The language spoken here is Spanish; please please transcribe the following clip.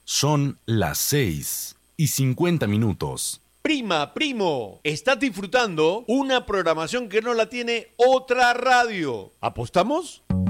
Son las 6:50. Prima, primo, estás disfrutando una programación que no la tiene otra radio. ¿Apostamos?